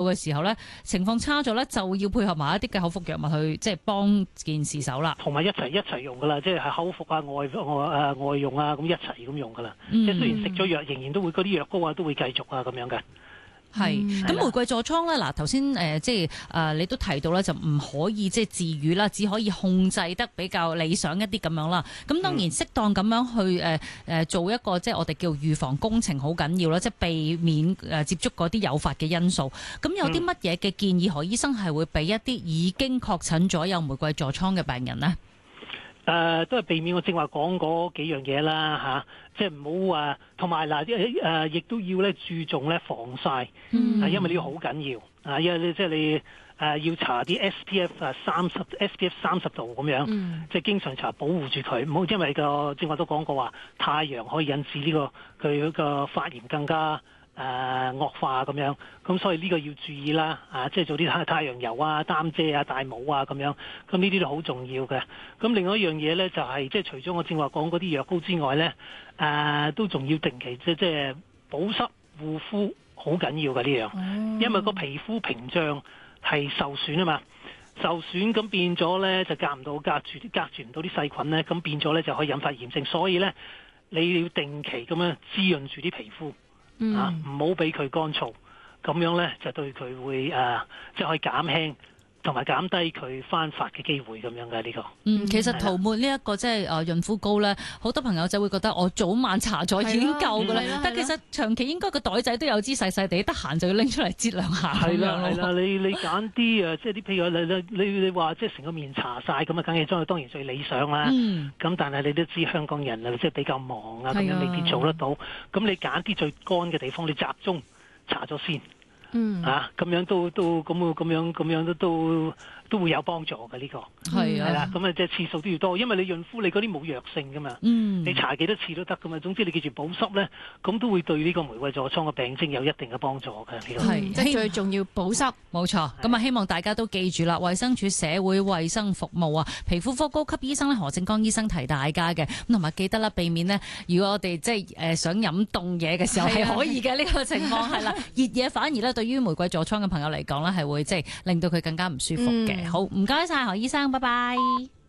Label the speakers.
Speaker 1: 嘅時候咧，情況差咗咧，就要配合埋一啲嘅口服藥物去即係幫件事手啦，
Speaker 2: 同埋一齊用噶啦，即係口服啊、外用啊，咁一齊咁用噶啦。即係雖然食咗藥，仍然都會嗰啲藥膏啊都會繼續啊咁樣嘅。
Speaker 1: 係，咁玫瑰痤瘡咧，嗱頭先即係你都提到咧，就唔可以即係治癒啦，只可以控制得比較理想一啲咁樣啦。咁當然適當咁樣去做一個即係我哋叫預防工程好緊要啦，即係避免接觸嗰啲誘發嘅因素。咁有啲乜嘢嘅建議，何醫生係會俾一啲已經確診咗有玫瑰痤瘡嘅病人呢？
Speaker 2: 都係避免我正話講嗰幾樣嘢啦嚇，即係唔好話，同埋嗱亦都要咧注重咧防曬，因為呢個好緊要因為即係你要搽啲 SPF 30度咁樣，即係經常搽保護住佢，唔好因為正話都講過話太陽可以引致呢個佢嗰個發炎更加惡化咁樣，咁所以呢個要注意啦，即係做啲太陽油啊、擔遮啊、戴帽啊咁樣，咁呢啲都好重要嘅。咁另外一樣嘢咧就係即係除咗我正話講嗰啲藥膏之外咧，都仲要定期即係保濕護膚，好緊要嘅呢樣，因為個皮膚屏障係受損啊嘛，受損咁變咗咧就隔住唔到啲細菌咧，咁變咗咧就可以引發炎症，所以咧你要定期咁樣滋潤住啲皮膚。唔好俾佢乾燥，咁樣咧就對佢會即係可以減輕同埋減低佢翻發嘅機會咁樣嘅呢個。
Speaker 1: 其實塗抹呢一個即係潤膚膏咧，好多朋友就會覺得我早晚搽咗已經夠㗎啦。但其實長期應該個袋仔都有支細細地，得閒就要拎出嚟擠兩下咁樣。係啦，
Speaker 2: 你揀啲即係啲譬如你話即係成個面搽晒咁啊，梗係當然最理想啦。咁但係你都知香港人即係比較忙啊，咁樣未必做得到。咁你揀啲最乾嘅地方，你集中搽咗先。咁樣都會有幫助嘅呢個。係啦，咁即係次數都要多，因為你潤膚你嗰啲冇藥性噶嘛，你搽幾多次都得噶嘛。總之你記住保濕咧，咁都會對呢個玫瑰痤瘡嘅病徵有一定嘅幫助嘅。
Speaker 3: 係，即係最重要保濕，
Speaker 1: 冇錯。咁希望大家都記住啦，衛生署社會衛生服務皮膚科高級醫生何正剛醫生提大家嘅，咁同埋記得啦，避免呢，如果我哋即係想飲凍嘢嘅時候係可以嘅呢個情況係啦，熱嘢反而咧對於玫瑰痤瘡嘅朋友嚟講咧係會即係令到佢更加唔舒服嘅。好，唔該晒何醫生，拜拜。